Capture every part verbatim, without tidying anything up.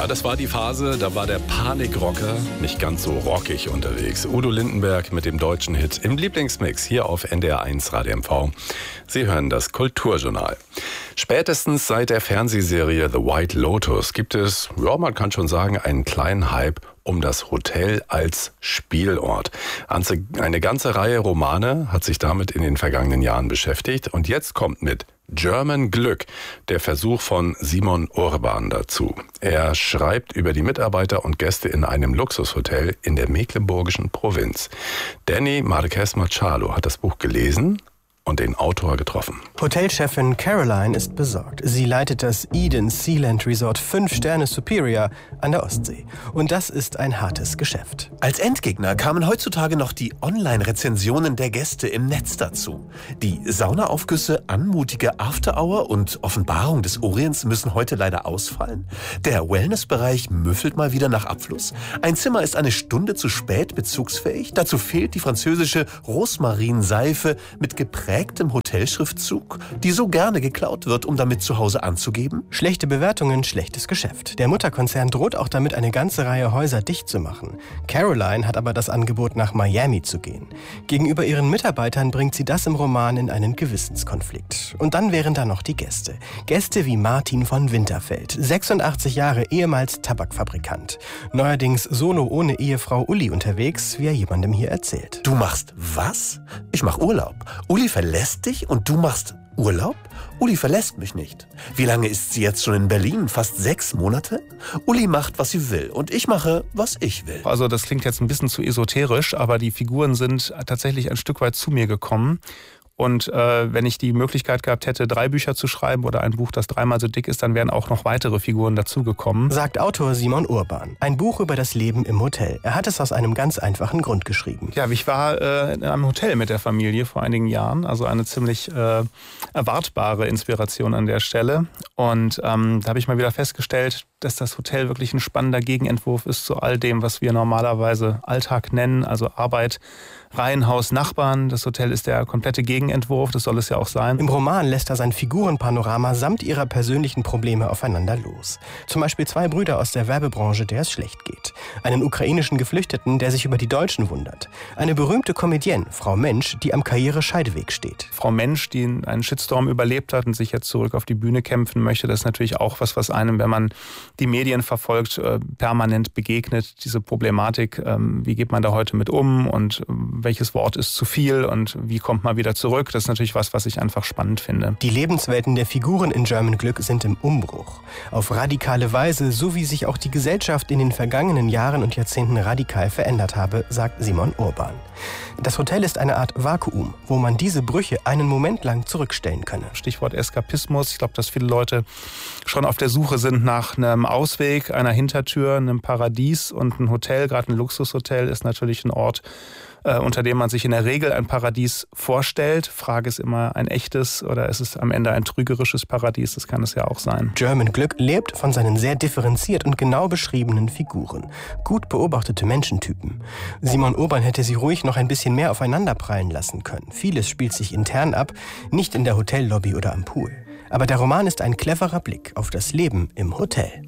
Ja, das war die Phase, da war der Panikrocker nicht ganz so rockig unterwegs. Udo Lindenberg mit dem deutschen Hit im Lieblingsmix hier auf N D R eins Radio M V. Sie hören das Kulturjournal. Spätestens seit der Fernsehserie The White Lotus gibt es, ja, man kann schon sagen, einen kleinen Hype um das Hotel als Spielort. Eine ganze Reihe Romane hat sich damit in den vergangenen Jahren beschäftigt. Und jetzt kommt mit German Glück der Versuch von Simon Urban dazu. Er schreibt über die Mitarbeiter und Gäste in einem Luxushotel in der mecklenburgischen Provinz. Danny Marquez Machado hat das Buch gelesen und den Autor getroffen. Hotelchefin Caroline ist besorgt. Sie leitet das Eden Sealand Resort fünf Sterne Superior an der Ostsee. Und das ist ein hartes Geschäft. Als Endgegner kamen heutzutage noch die Online-Rezensionen der Gäste im Netz dazu. Die Saunaaufgüsse, anmutige After-Hour und Offenbarung des Orients müssen heute leider ausfallen. Der Wellnessbereich müffelt mal wieder nach Abfluss. Ein Zimmer ist eine Stunde zu spät bezugsfähig. Dazu fehlt die französische Rosmarinseife mit geprägtem Hotelschriftzug, die so gerne geklaut wird, um damit zu Hause anzugeben? Schlechte Bewertungen, schlechtes Geschäft. Der Mutterkonzern droht auch damit, eine ganze Reihe Häuser dicht zu machen. Caroline hat aber das Angebot, nach Miami zu gehen. Gegenüber ihren Mitarbeitern bringt sie das im Roman in einen Gewissenskonflikt. Und dann wären da noch die Gäste. Gäste wie Martin von Winterfeld, sechsundachtzig Jahre, ehemals Tabakfabrikant. Neuerdings solo ohne Ehefrau Uli unterwegs, wie er jemandem hier erzählt. Du machst was? Ich mach Urlaub. Uli verlässt dich und du machst Urlaub? Uli verlässt mich nicht. Wie lange ist sie jetzt schon in Berlin? Fast sechs Monate? Uli macht, was sie will und ich mache, was ich will. Also das klingt jetzt ein bisschen zu esoterisch, aber die Figuren sind tatsächlich ein Stück weit zu mir gekommen. Und äh, wenn ich die Möglichkeit gehabt hätte, drei Bücher zu schreiben oder ein Buch, das dreimal so dick ist, dann wären auch noch weitere Figuren dazugekommen. Sagt Autor Simon Urban. Ein Buch über das Leben im Hotel. Er hat es aus einem ganz einfachen Grund geschrieben. Ja, ich war äh, in einem Hotel mit der Familie vor einigen Jahren. Also eine ziemlich äh, erwartbare Inspiration an der Stelle. Und ähm, da habe ich mal wieder festgestellt, dass das Hotel wirklich ein spannender Gegenentwurf ist zu all dem, was wir normalerweise Alltag nennen, also Arbeit, Reihenhaus, Nachbarn. Das Hotel ist der komplette Gegenentwurf, das soll es ja auch sein. Im Roman lässt er sein Figurenpanorama samt ihrer persönlichen Probleme aufeinander los. Zum Beispiel zwei Brüder aus der Werbebranche, der es schlecht geht. Einen ukrainischen Geflüchteten, der sich über die Deutschen wundert. Eine berühmte Comedienne, Frau Mensch, die am Karrierescheideweg steht. Frau Mensch, die einen Shitstorm überlebt hat und sich jetzt zurück auf die Bühne kämpfen möchte, das ist natürlich auch was, was einem, wenn man die Medien verfolgt, permanent begegnet. Diese Problematik, wie geht man da heute mit um und welches Wort ist zu viel und wie kommt man wieder zurück? Das ist natürlich was, was ich einfach spannend finde. Die Lebenswelten der Figuren in German Glück sind im Umbruch. Auf radikale Weise, so wie sich auch die Gesellschaft in den vergangenen Jahren und Jahrzehnten radikal verändert habe, sagt Simon Urban. Das Hotel ist eine Art Vakuum, wo man diese Brüche einen Moment lang zurückstellen könne. Stichwort Eskapismus. Ich glaube, dass viele Leute schon auf der Suche sind nach einem Ausweg, einer Hintertür, einem Paradies. Und ein Hotel, gerade ein Luxushotel, ist natürlich ein Ort, äh, unter dem man sich in der Regel ein Paradies vorstellt. Frage ist immer, ein echtes oder ist es am Ende ein trügerisches Paradies? Das kann es ja auch sein. German Glück lebt von seinen sehr differenziert und genau beschriebenen Figuren. Gut beobachtete Menschentypen. Simon Urban hätte sie ruhig noch ein bisschen mehr aufeinander prallen lassen können. Vieles spielt sich intern ab, nicht in der Hotellobby oder am Pool. Aber der Roman ist ein cleverer Blick auf das Leben im Hotel.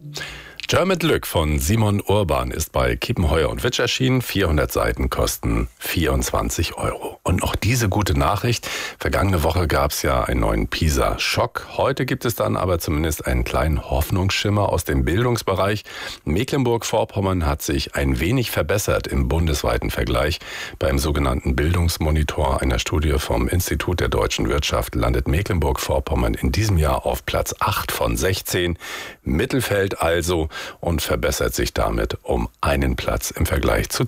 German Glück von Simon Urban ist bei Kiepenheuer und Witsch erschienen. vierhundert Seiten kosten vierundzwanzig Euro. Und noch diese gute Nachricht. Vergangene Woche gab es ja einen neuen PISA-Schock. Heute gibt es dann aber zumindest einen kleinen Hoffnungsschimmer aus dem Bildungsbereich. Mecklenburg-Vorpommern hat sich ein wenig verbessert im bundesweiten Vergleich. Beim sogenannten Bildungsmonitor einer Studie vom Institut der deutschen Wirtschaft landet Mecklenburg-Vorpommern in diesem Jahr auf Platz acht von sechzehn. Mittelfeld also. Und verbessert sich damit um einen Platz im Vergleich zu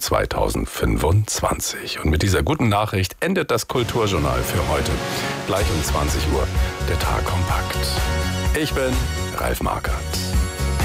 zweitausendfünfundzwanzig. Und mit dieser guten Nachricht endet das Kulturjournal für heute. Gleich um zwanzig Uhr der Tag kompakt. Ich bin Ralf Markert.